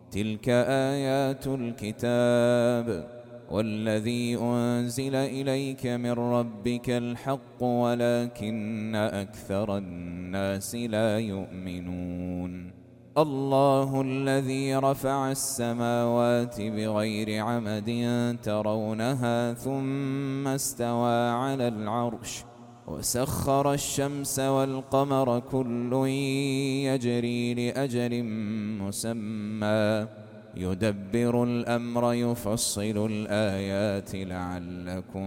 تلك آيات الكتاب والذي أنزل إليك من ربك الحق ولكن أكثر الناس لا يؤمنون الله الذي رفع السماوات بغير عمد ترونها ثم استوى على العرش وسخر الشمس والقمر كل يجري لأجل مسمى يدبر الأمر يفصل الآيات لعلكم